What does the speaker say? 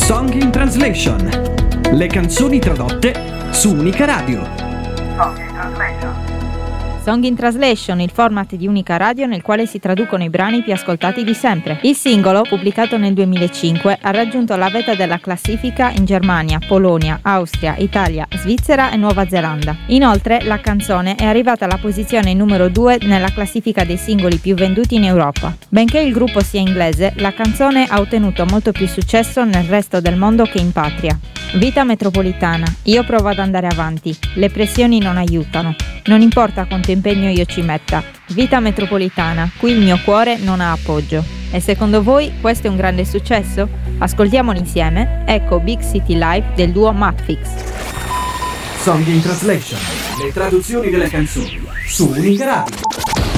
Song in Translation. Le canzoni tradotte su Unica Radio. Song in Translation, il format di Unica Radio nel quale si traducono i brani più ascoltati di sempre. Il singolo, pubblicato nel 2005, ha raggiunto la vetta della classifica in Germania, Polonia, Austria, Italia, Svizzera e Nuova Zelanda. Inoltre, la canzone è arrivata alla posizione numero 2 nella classifica dei singoli più venduti in Europa. Benché il gruppo sia inglese, la canzone ha ottenuto molto più successo nel resto del mondo che in patria. Vita metropolitana, io provo ad andare avanti, le pressioni non aiutano, non importa quanto impegno io ci metta. Vita metropolitana, qui il mio cuore non ha appoggio. E secondo voi questo è un grande successo? Ascoltiamolo insieme, ecco Big City Life del duo Matfix. Song in Translation. Le traduzioni delle canzoni su Unica Radio.